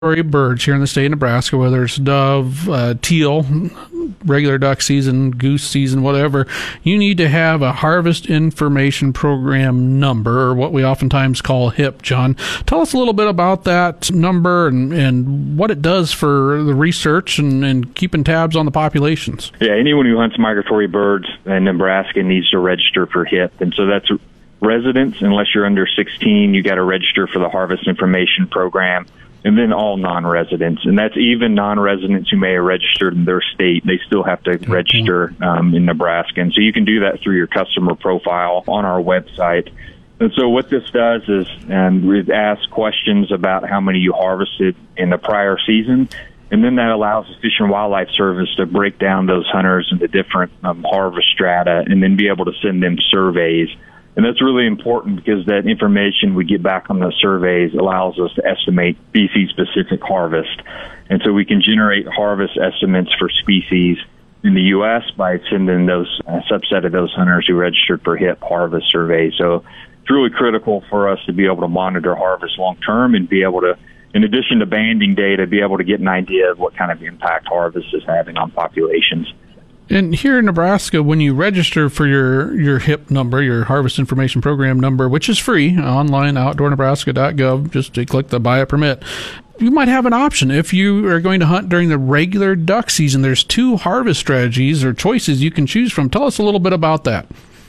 birds here in the state of Nebraska, whether it's dove, teal, regular duck season, goose season, whatever, you need to have a Harvest Information Program number, or what we oftentimes call HIP. John, tell us a little bit about that number and what it does for the research and keeping tabs on the populations. Yeah, anyone who hunts migratory birds in Nebraska needs to register for HIP, and so that's residents. Unless you're under 16, you got to register for the Harvest Information Program. And then all non-residents, and that's even non-residents who may have registered in their state. They still have to register in Nebraska, and so you can do that through your customer profile on our website. And so what this does is, and we've asked questions about how many you harvested in the prior season, and then that allows the Fish and Wildlife Service to break down those hunters into different harvest strata, and then be able to send them surveys. And that's really important because that information we get back on the surveys allows us to estimate species-specific harvest. And so we can generate harvest estimates for species in the U.S. by sending those subset of those hunters who registered for HIP harvest surveys. So it's really critical for us to be able to monitor harvest long-term and be able to, in addition to banding data, be able to get an idea of what kind of impact harvest is having on populations. And here in Nebraska, when you register for your HIP number, your Harvest Information Program number, which is free, online, outdoornebraska.gov, just to click the buy a permit, you might have an option. If you are going to hunt during the regular duck season, there's 2 harvest strategies or choices you can choose from. Tell us a little bit about that.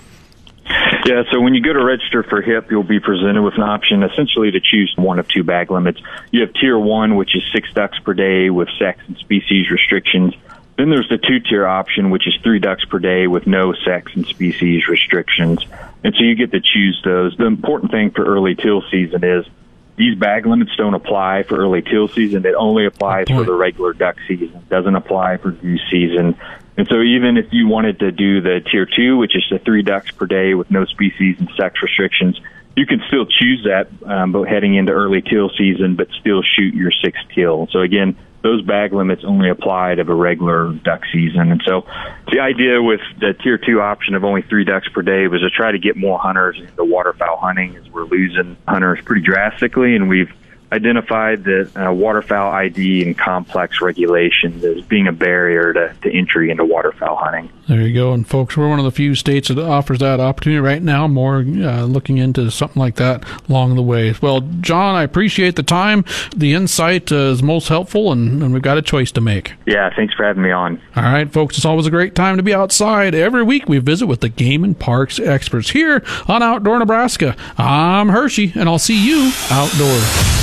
Yeah, so when you go to register for HIP, you'll be presented with an option essentially to choose one of 2 bag limits. You have Tier 1, which is 6 ducks per day with sex and species restrictions. Then there's the 2-tier option, which is 3 ducks per day with no sex and species restrictions. And so you get to choose those. The important thing for early teal season is these bag limits don't apply for early teal season. It only applies for the regular duck season. It doesn't apply for goose season. And so even if you wanted to do the Tier 2, which is the 3 ducks per day with no species and sex restrictions, you can still choose that but heading into early teal season, but still shoot your 6 teal. So again, those bag limits only apply to the regular duck season. And so the idea with the Tier 2 option of only 3 ducks per day was to try to get more hunters into waterfowl hunting, as we're losing hunters pretty drastically. And we've identified that waterfowl ID and complex regulations as being a barrier to entry into waterfowl hunting. There you go. And folks, we're one of the few states that offers that opportunity right now. More looking into something like that along the way. Well, John, I appreciate the time. The insight is most helpful, and we've got a choice to make. Yeah, thanks for having me on. All right, folks, it's always a great time to be outside. Every week we visit with the Game and Parks experts here on Outdoor Nebraska. I'm Hershey, and I'll see you outdoors.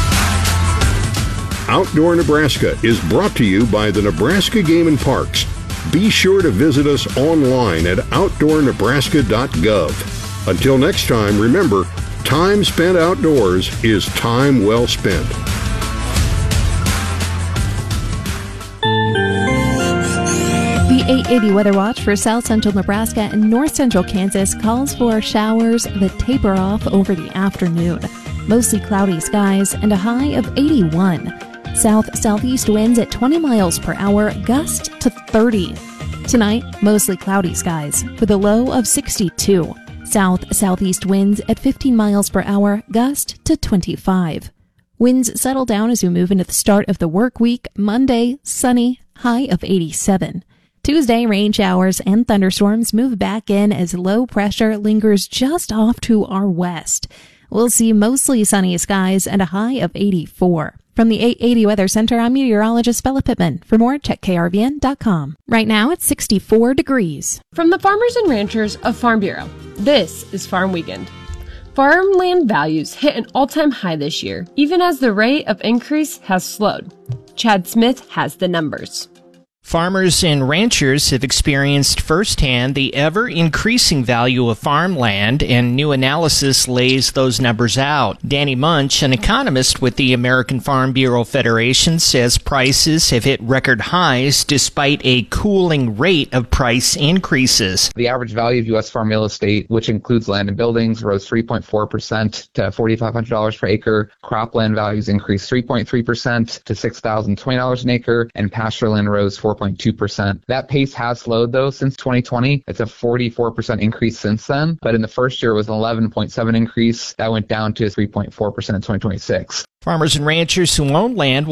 Outdoor Nebraska is brought to you by the Nebraska Game and Parks. Be sure to visit us online at outdoornebraska.gov. Until next time, remember, time spent outdoors is time well spent. The 880 Weather Watch for South Central Nebraska and North Central Kansas calls for showers that taper off over the afternoon. Mostly cloudy skies and a high of 81. South-southeast winds at 20 miles per hour, gust to 30. Tonight, mostly cloudy skies with a low of 62. South-southeast winds at 15 miles per hour, gust to 25. Winds settle down as we move into the start of the work week. Monday, sunny, high of 87. Tuesday, rain showers and thunderstorms move back in as low pressure lingers just off to our west. We'll see mostly sunny skies and a high of 84. From the 880 Weather Center, I'm meteorologist Bella Pittman. For more, check krvn.com. Right now, it's 64 degrees. From the farmers and ranchers of Farm Bureau, this is Farm Weekend. Farmland values hit an all-time high this year, even as the rate of increase has slowed. Chad Smith has the numbers. Farmers and ranchers have experienced firsthand the ever-increasing value of farmland, and new analysis lays those numbers out. Danny Munch, an economist with the American Farm Bureau Federation, says prices have hit record highs despite a cooling rate of price increases. The average value of U.S. farm real estate, which includes land and buildings, rose 3.4% to $4,500 per acre. Cropland values increased 3.3% to $6,020 an acre, and pasture land rose 4.4% 4.2%. That pace has slowed, though, since 2020. It's a 44% increase since then. But in the first year, it was an 11.7 increase. That went down to 3.4% in 2026. Farmers and ranchers who own land